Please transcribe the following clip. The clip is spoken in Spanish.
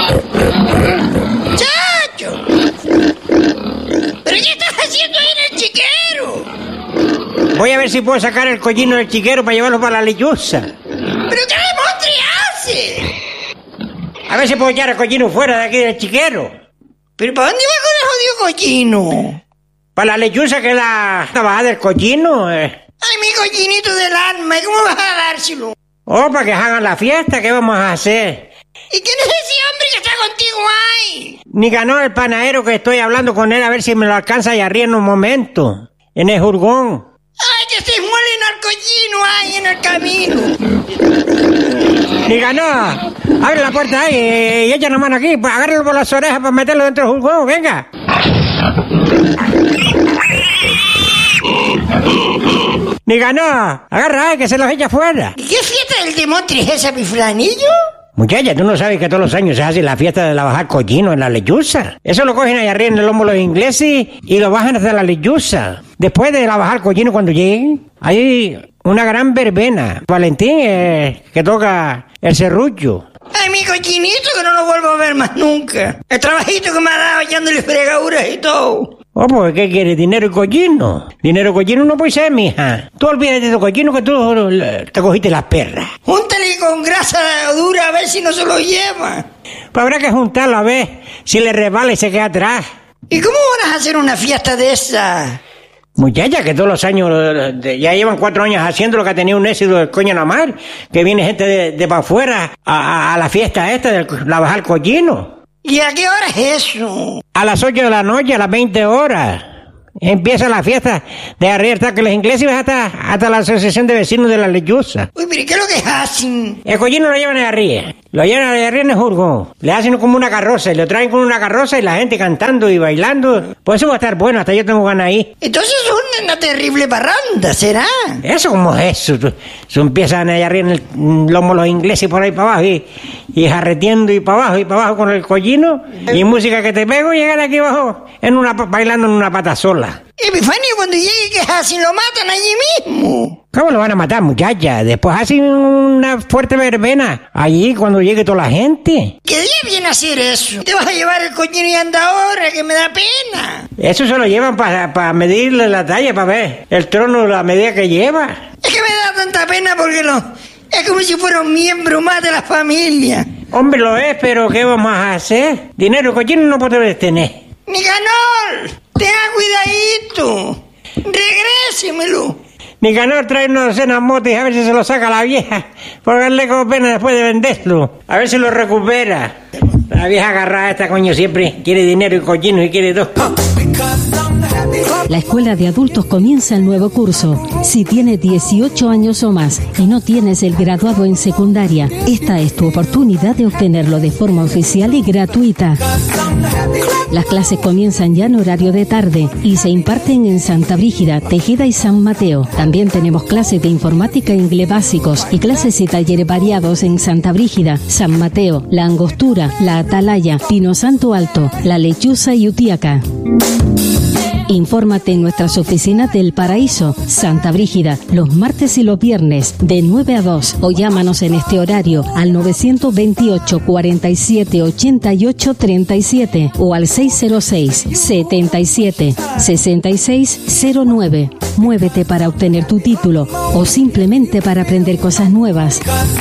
¡Chacho! ¿Pero qué estás haciendo ahí en el chiquero? Voy a ver si puedo sacar el collino del chiquero para llevarlo para la lechuza. ¿Pero qué demontre hace? A ver si puedo echar el collino fuera de aquí del chiquero. ¿Pero para dónde va con el jodido collino? Para la lechuza, que es la bajada del collino. Ay, mi collinito del alma, ¿y cómo vas a dárselo? Oh, para que hagan la fiesta, ¿qué vamos a hacer? ¿Y quién es ese hombre que está contigo ahí? Ni ganó el panadero, que estoy hablando con él a ver si me lo alcanza allá arriba en un momento. En el jurgón. Ay, que se muelen al collino ahí en el camino. Ni ganó. Abre la puerta ahí y echa la mano aquí. Agárralo por las orejas para meterlo dentro del jurgón. Venga. Ni ganó. Agarra ahí, que se los echa fuera. ¿Y qué fiesta del demontre es esa, mi flanillo? Muchacha, ¿tú no sabes que todos los años se hace la fiesta de la bajada collino en la lechuza? Eso lo cogen allá arriba en el lomo los ingleses y lo bajan hasta la lechuza. Después de la bajada collino, cuando lleguen, hay una gran verbena. Valentín, que toca el serrucho. Ay, mi collinito, que no lo vuelvo a ver más nunca. El trabajito que me ha dado echándole fregaduras y todo. Oh, pues, ¿qué quieres? ¿Dinero y collino? Dinero y collino no puede ser, mija. Tú olvídate de tu collino, que tú te cogiste las perras. Júntale con grasa dura a ver si no se lo lleva. Pues habrá que juntarlo a ver si le resbala y se queda atrás. ¿Y cómo van a hacer una fiesta de esa? Muchacha, que todos los años, ya llevan 4 años haciendo lo que ha tenido un éxito del coño en la mar, que viene gente de para afuera a la fiesta esta de la bajada collino. ¿Y a qué hora es eso? A las 8 de la noche, a las 20 horas. Empieza la fiesta de arriba hasta que los ingleses van hasta la asociación de vecinos de la lechuza. Uy, pero ¿qué es lo que hacen? El collino lo llevan de arriba. Lo llevan de arriba en el jurgón. Le hacen como una carroza y lo traen con una carroza y la gente cantando y bailando. Pues eso va a estar bueno, hasta yo tengo ganas ahí. Entonces es una terrible parranda, ¿será? ¿Eso cómo es eso? Eso empiezan allá arriba en el lomo los ingleses por ahí para abajo y jarreteando y para abajo con el collino. Y música que te pego, llegan aquí abajo bailando en una pata sola. Epifanio, cuando llegue, ¿qué hacen? Lo matan allí mismo. ¿Cómo lo van a matar, muchacha? Después hacen una fuerte verbena allí cuando llegue toda la gente. ¿Qué día viene a hacer eso? Te vas a llevar el collino y anda ahora, que me da pena. Eso se lo llevan para medirle la talla, para ver el trono, la medida que lleva. Es que me da tanta pena porque es como si fuera un miembro más de la familia. Hombre, lo es, pero ¿qué vamos a hacer? Dinero, collino no podemos tener. Nicanor, tenga cuidadito. Regrésemelo. Nicanor trae una docena motos y a ver si se lo saca la vieja. Por darle como pena después de venderlo. A ver si lo recupera. La vieja agarrada esta, coño, siempre quiere dinero y collino y quiere dos. La escuela de adultos comienza el nuevo curso. Si tienes 18 años o más y no tienes el graduado en secundaria, esta es tu oportunidad de obtenerlo de forma oficial y gratuita. Las clases comienzan ya en horario de tarde y se imparten en Santa Brígida, Tejeda y San Mateo. También tenemos clases de informática e inglés básicos y clases y talleres variados en Santa Brígida, San Mateo, La Angostura, La Atalaya, Pino Santo Alto, La Lechuza y Utiaca. Infórmate en nuestras oficinas del Paraíso, Santa Brígida, los martes y los viernes, de 9 a 2, o llámanos en este horario al 928 47 88 37 o al 606 77 66 09. Muévete para obtener tu título o simplemente para aprender cosas nuevas.